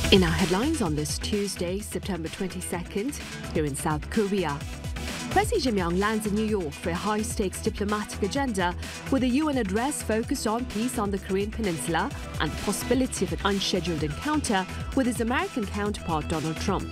In our headlines on this Tuesday, September 22nd, here in South Korea, President Lee Jae-myung lands in New York for a high-stakes diplomatic agenda with a UN address focused on peace on the Korean Peninsula and the possibility of an unscheduled encounter with his American counterpart Donald Trump.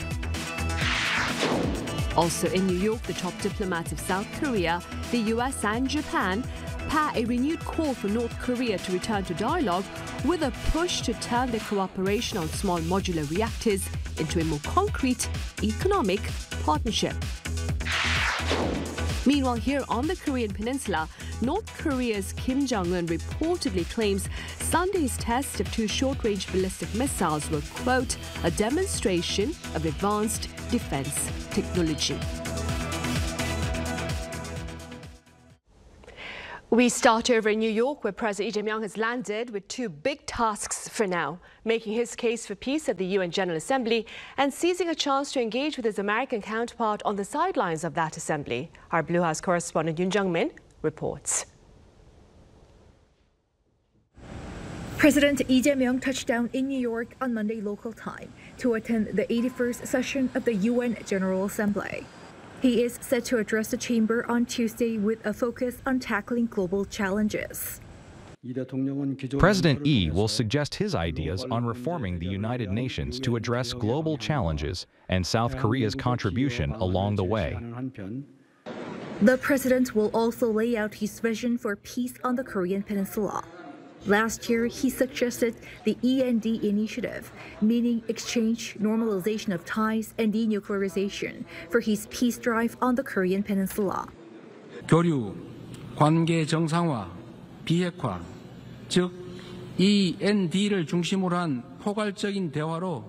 Also in New York, the top diplomats of South Korea, the US and Japan pay a renewed call for North Korea to return to dialogue with a push to turn their cooperation on small modular reactors into a more concrete economic partnership. Meanwhile, here on the Korean Peninsula, North Korea's Kim Jong-un reportedly claims Sunday's test of two short-range ballistic missiles were, quote, a demonstration of advanced defense technology. We start over in New York, where President Lee Jae-myung has landed with two big tasks for now: making his case for peace at the UN General Assembly and seizing a chance to engage with his American counterpart on the sidelines of that assembly. Our Blue House correspondent Yoon Jung-min reports. President Lee Jae-myung touched down in New York on Monday local time to attend the 81st session of the UN General Assembly. He is set to address the chamber on Tuesday with a focus on tackling global challenges. President Lee will suggest his ideas on reforming the United Nations to address global challenges and South Korea's contribution along the way. The president will also lay out his vision for peace on the Korean Peninsula. Last year, he suggested the END initiative, meaning exchange, normalization of ties, and denuclearization, for his peace drive on the Korean Peninsula. 교류, 관계 정상화, 비핵화, 즉 END를 중심으로 한 포괄적인 대화로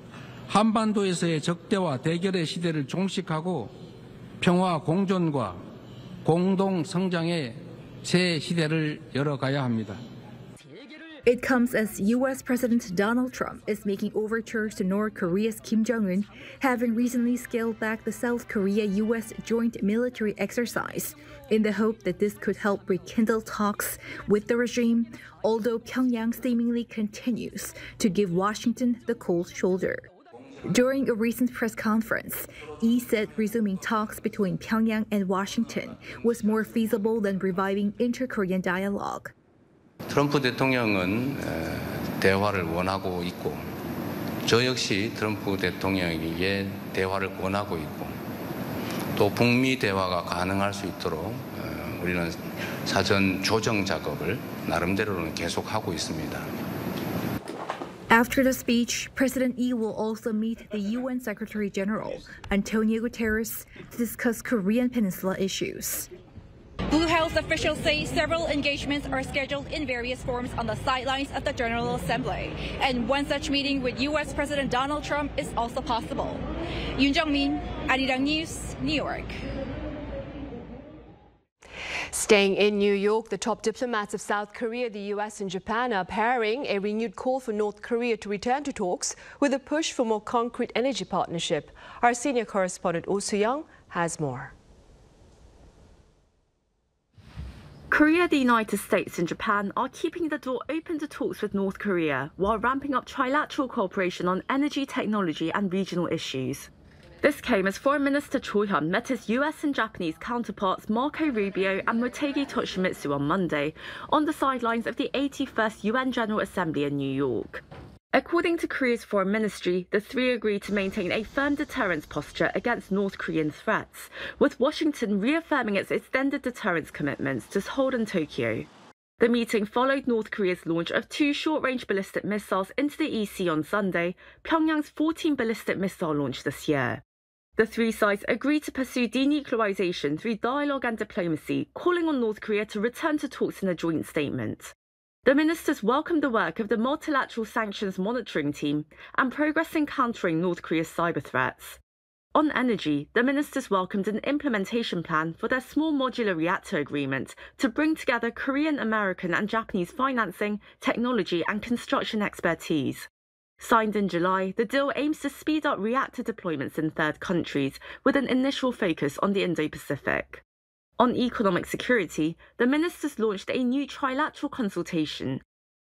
한반도에서의 적대와 대결의 시대를 종식하고 평화 공존과 공동 성장의 새 시대를 열어가야 합니다. It comes as U.S. President Donald Trump is making overtures to North Korea's Kim Jong-un, having recently scaled back the South Korea-U.S. joint military exercise in the hope that this could help rekindle talks with the regime, although Pyongyang seemingly continues to give Washington the cold shoulder. During a recent press conference, Lee said resuming talks between Pyongyang and Washington was more feasible than reviving inter-Korean dialogue. 트럼프 대통령은 대화를 원하고 있고 저 역시 트럼프 대통령에게 대화를 권하고 있고 또 북미 대화가 가능할 수 있도록 우리는 사전 조정 작업을 나름대로는 계속하고 있습니다. After the speech, President Lee will also meet the UN Secretary General, Antonio Guterres, to discuss Korean Peninsula issues. Blue House officials say several engagements are scheduled in various forms on the sidelines of the General Assembly, and one such meeting with U.S. President Donald Trump is also possible. Yoon Jung-min, Arirang News, New York. Staying in New York, the top diplomats of South Korea, the US and Japan are pairing a renewed call for North Korea to return to talks with a push for more concrete energy partnership. Our senior correspondent Oh Soo-young has more. Korea, the United States and Japan are keeping the door open to talks with North Korea while ramping up trilateral cooperation on energy, technology and regional issues. This came as Foreign Minister Cho Hyun met his US and Japanese counterparts Marco Rubio and Motegi Toshimitsu on Monday on the sidelines of the 81st UN General Assembly in New York. According to Korea's foreign ministry, the three agreed to maintain a firm deterrence posture against North Korean threats, with Washington reaffirming its extended deterrence commitments to Seoul and Tokyo. The meeting followed North Korea's launch of two short-range ballistic missiles into the EC on Sunday, Pyongyang's 14th ballistic missile launch this year. The three sides agreed to pursue denuclearization through dialogue and diplomacy, calling on North Korea to return to talks in a joint statement. The ministers welcomed the work of the multilateral sanctions monitoring team and progress in countering North Korea's cyber threats. On energy, the ministers welcomed an implementation plan for their small modular reactor agreement to bring together Korean, American and Japanese financing, technology and construction expertise. Signed in July, the deal aims to speed up reactor deployments in third countries with an initial focus on the Indo-Pacific. On economic security, the ministers launched a new trilateral consultation.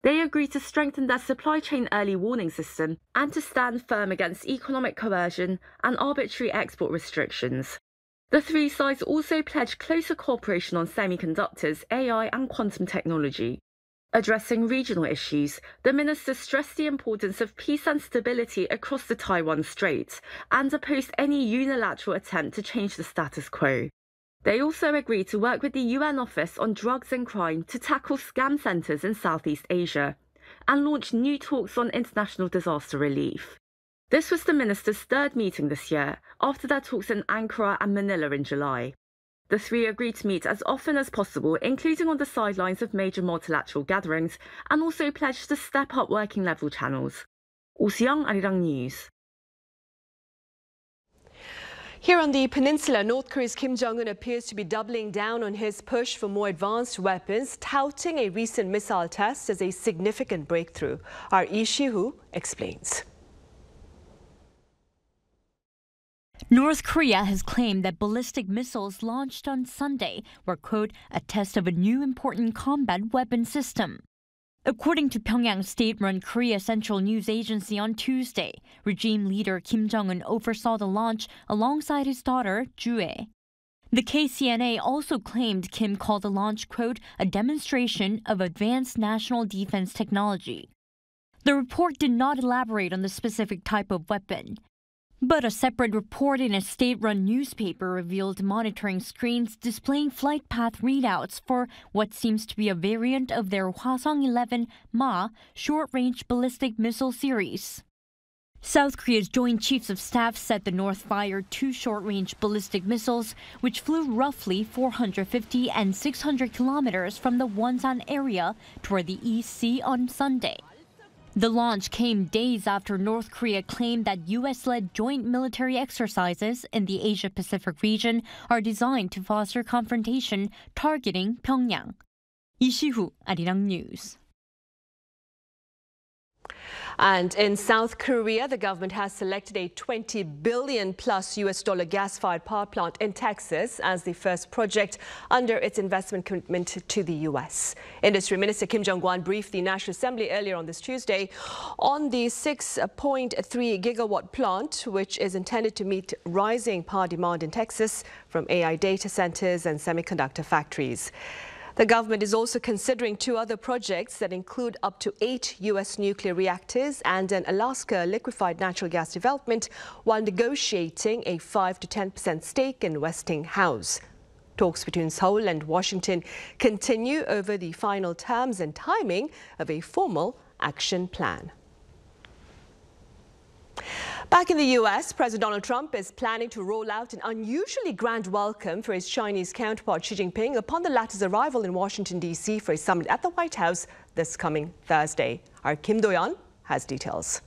They agreed to strengthen their supply chain early warning system and to stand firm against economic coercion and arbitrary export restrictions. The three sides also pledged closer cooperation on semiconductors, AI, and quantum technology. Addressing regional issues, the ministers stressed the importance of peace and stability across the Taiwan Strait and opposed any unilateral attempt to change the status quo. They also agreed to work with the UN Office on Drugs and Crime to tackle scam centres in Southeast Asia and launch new talks on international disaster relief. This was the ministers' third meeting this year, after their talks in Ankara and Manila in July. The three agreed to meet as often as possible, including on the sidelines of major multilateral gatherings, and also pledged to step up working level channels. Oh Si-young, Arirang News. Here on the peninsula, North Korea's Kim Jong-un appears to be doubling down on his push for more advanced weapons, touting a recent missile test as a significant breakthrough. Our Lee Si-hoo explains. North Korea has claimed that ballistic missiles launched on Sunday were, quote, a test of a new important combat weapon system. According to Pyongyang state-run Korea Central News Agency on Tuesday, regime leader Kim Jong-un oversaw the launch alongside his daughter, Ju-ae. The KCNA also claimed Kim called the launch, quote, a demonstration of advanced national defense technology. The report did not elaborate on the specific type of weapon. But a separate report in a state-run newspaper revealed monitoring screens displaying flight path readouts for what seems to be a variant of their Hwasong-11 Ma short-range ballistic missile series. South Korea's Joint Chiefs of Staff said the North fired two short-range ballistic missiles, which flew roughly 450 and 600 kilometers from the Wonsan area toward the East Sea on Sunday. The launch came days after North Korea claimed that U.S.-led joint military exercises in the Asia-Pacific region are designed to foster confrontation targeting Pyongyang. Lee Si-hoo, Arirang News. And in South Korea, the government has selected a $20 billion plus US gas-fired power plant in Texas as the first project under its investment commitment to the US. Industry Minister Kim Jong-kwon briefed the National Assembly earlier on this Tuesday on the 6.3 gigawatt plant, which is intended to meet rising power demand in Texas from AI data centers and semiconductor factories. The government is also considering two other projects that include up to 8 U.S. nuclear reactors and an Alaska liquefied natural gas development, while negotiating a 5 to 10% stake in Westinghouse. Talks between Seoul and Washington continue over the final terms and timing of a formal action plan. Back in the U.S., President Donald Trump is planning to roll out an unusually grand welcome for his Chinese counterpart Xi Jinping upon the latter's arrival in Washington, D.C. for a summit at the White House this coming Thursday. Our Kim Do-yeon has details.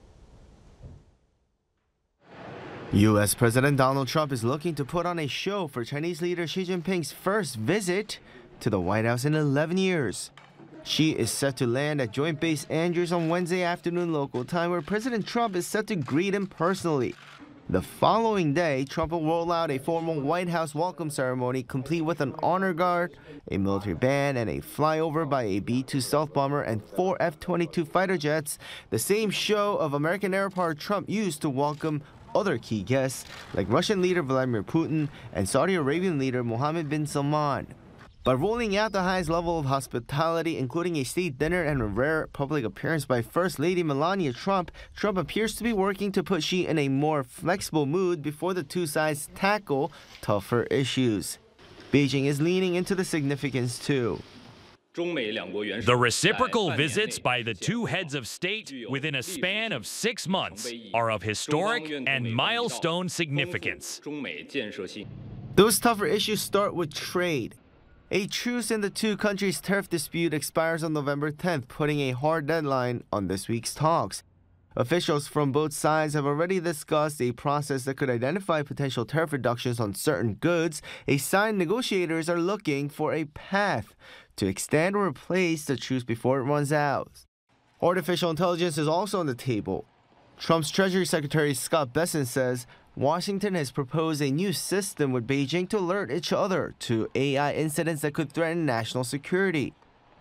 U.S. President Donald Trump is looking to put on a show for Chinese leader Xi Jinping's first visit to the White House in 11 years. Xi is set to land at Joint Base Andrews on Wednesday afternoon local time, where President Trump is set to greet him personally. The following day, Trump will roll out a formal White House welcome ceremony complete with an honor guard, a military band, and a flyover by a B-2 stealth bomber and 4 F-22 fighter jets, the same show of American airpower Trump used to welcome other key guests like Russian leader Vladimir Putin and Saudi Arabian leader Mohammed bin Salman. By rolling out the highest level of hospitality, including a state dinner and a rare public appearance by First Lady Melania Trump, Trump appears to be working to put Xi in a more flexible mood before the two sides tackle tougher issues. Beijing is leaning into the significance too. The reciprocal visits by the two heads of state within a span of 6 months are of historic and milestone significance. Those tougher issues start with trade. A truce in the two countries' tariff dispute expires on November 10th, putting a hard deadline on this week's talks. Officials from both sides have already discussed a process that could identify potential tariff reductions on certain goods, a sign negotiators are looking for a path to extend or replace the truce before it runs out. Artificial intelligence is also on the table. Trump's Treasury Secretary Scott Bessent says Washington has proposed a new system with Beijing to alert each other to AI incidents that could threaten national security.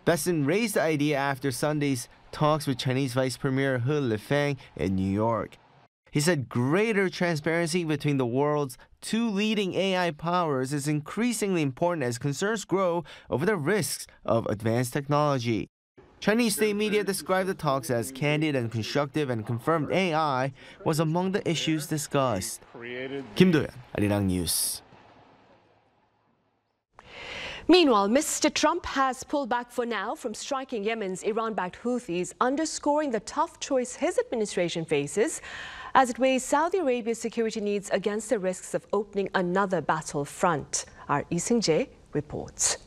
Besson raised the idea after Sunday's talks with Chinese Vice Premier He Lifeng in New York. He said greater transparency between the world's two leading AI powers is increasingly important as concerns grow over the risks of advanced technology. Chinese state media described the talks as candid and constructive and confirmed AI was among the issues discussed. Kim Do-yeon, Arirang News. Meanwhile, Mr. Trump has pulled back for now from striking Yemen's Iran-backed Houthis, underscoring the tough choice his administration faces as it weighs Saudi Arabia's security needs against the risks of opening another battlefront. Our Lee Seung-jae reports.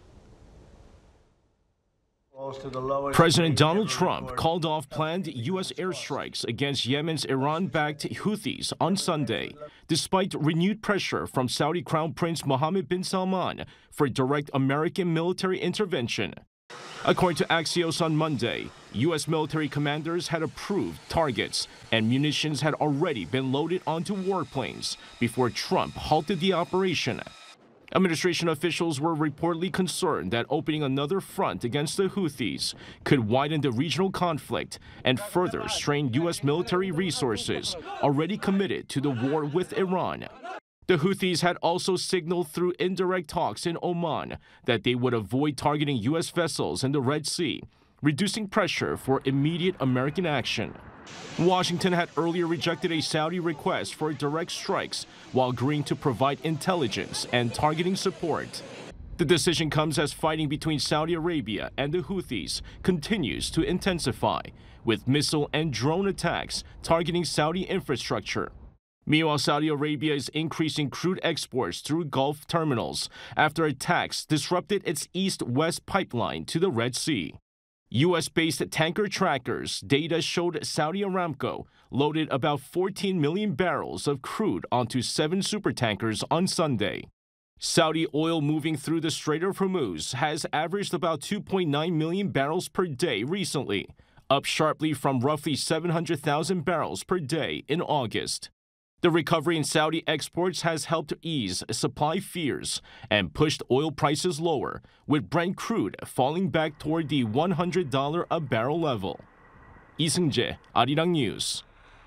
President Donald Trump called off planned U.S. airstrikes against Yemen's Iran-backed Houthis on Sunday, despite renewed pressure from Saudi Crown Prince Mohammed bin Salman for direct American military intervention. According to Axios on Monday, U.S. military commanders had approved targets and munitions had already been loaded onto warplanes before Trump halted the operation. Administration officials were reportedly concerned that opening another front against the Houthis could widen the regional conflict and further strain U.S. military resources already committed to the war with Iran. The Houthis had also signaled through indirect talks in Oman that they would avoid targeting U.S. vessels in the Red Sea, reducing pressure for immediate American action. Washington had earlier rejected a Saudi request for direct strikes while agreeing to provide intelligence and targeting support. The decision comes as fighting between Saudi Arabia and the Houthis continues to intensify, with missile and drone attacks targeting Saudi infrastructure. Meanwhile, Saudi Arabia is increasing crude exports through Gulf terminals after attacks disrupted its east-west pipeline to the Red Sea. U.S.-based tanker trackers data showed Saudi Aramco loaded about 14 million barrels of crude onto 7 supertankers on Sunday. Saudi oil moving through the Strait of Hormuz has averaged about 2.9 million barrels per day recently, up sharply from roughly 700,000 barrels per day in August. The recovery in Saudi exports has helped ease supply fears and pushed oil prices lower, with Brent crude falling back toward the $100 a barrel level. Lee Seung-jae, Arirang News.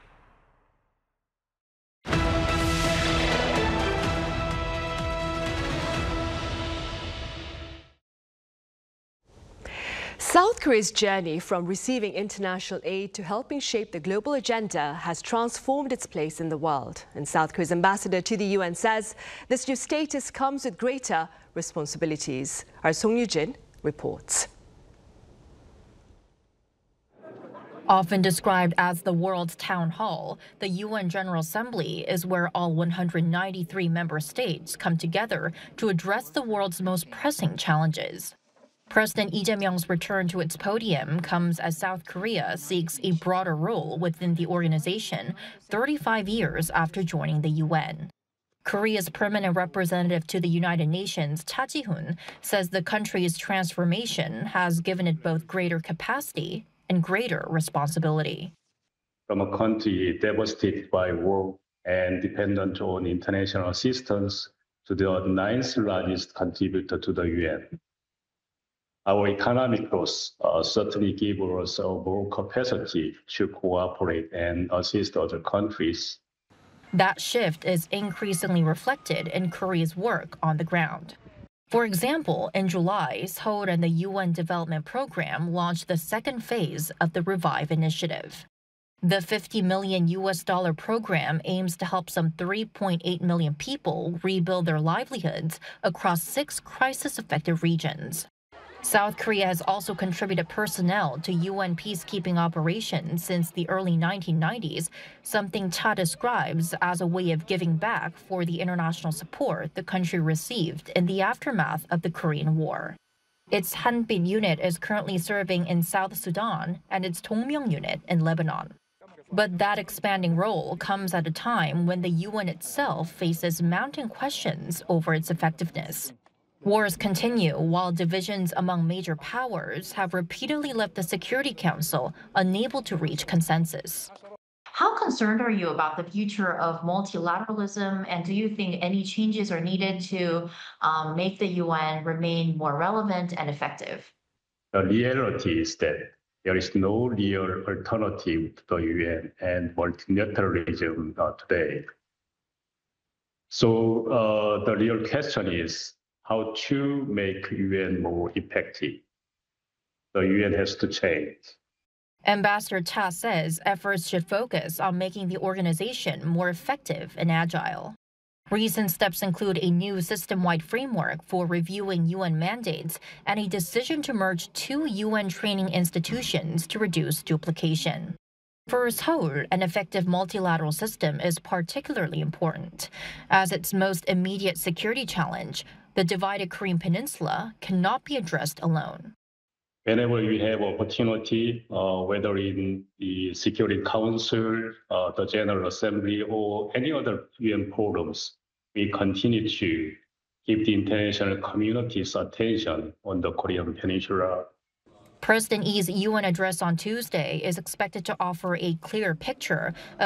South Korea's journey from receiving international aid to helping shape the global agenda has transformed its place in the world. And South Korea's ambassador to the UN says this new status comes with greater responsibilities. Our Song Yu-jin reports. Often described as the world's town hall, the UN General Assembly is where all 193 member states come together to address the world's most pressing challenges. President Lee Jae-myung's return to its podium comes as South Korea seeks a broader role within the organization 35 years after joining the UN. Korea's permanent representative to the United Nations, Cha Ji-hoon, says the country's transformation has given it both greater capacity and greater responsibility. From a country devastated by war and dependent on international assistance to the 9th largest contributor to the UN. Our economic growth certainly gave us more capacity to cooperate and assist other countries. That shift is increasingly reflected in Korea's work on the ground. For example, in July, Seoul and the UN Development Program launched the second phase of the Revive Initiative. The $50 million program aims to help some 3.8 million people rebuild their livelihoods across 6 crisis-affected regions. South Korea has also contributed personnel to UN peacekeeping operations since the early 1990s, something Cha describes as a way of giving back for the international support the country received in the aftermath of the Korean War. Its Hanbin unit is currently serving in South Sudan and its Dongmyeong unit in Lebanon. But that expanding role comes at a time when the UN itself faces mounting questions over its effectiveness. Wars continue while divisions among major powers have repeatedly left the Security Council unable to reach consensus. How concerned are you about the future of multilateralism, and do you think any changes are needed to make the UN remain more relevant and effective? The reality is that there is no real alternative to the UN and multilateralism today. So the real question is how to make UN more effective. The UN has to change. Ambassador Ta says efforts should focus on making the organization more effective and agile. Recent steps include a new system-wide framework for reviewing UN mandates and a decision to merge 2 UN training institutions to reduce duplication. For Seoul, an effective multilateral system is particularly important, as its most immediate security challenge, the divided Korean Peninsula, cannot be addressed alone. Whenever we have opportunity, whether in the Security Council, the General Assembly, or any other UN forums, we continue to keep the international community's attention on the Korean Peninsula. President Lee's UN address on Tuesday is expected to offer a clear picture of